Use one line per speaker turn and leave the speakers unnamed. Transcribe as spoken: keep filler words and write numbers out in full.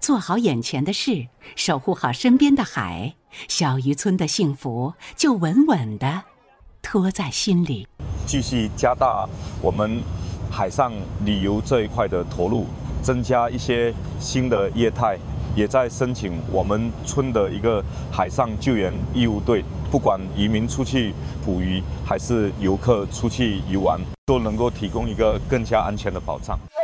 做好眼前的事，守护好身边的海，小渔村的幸福就稳稳地托在心里。
继续加大我们海上旅游这一块的投入，增加一些新的业态，也在申请我们村的一个海上救援义务队。不管渔民出去捕鱼，还是游客出去游玩，都能够提供一个更加安全的保障。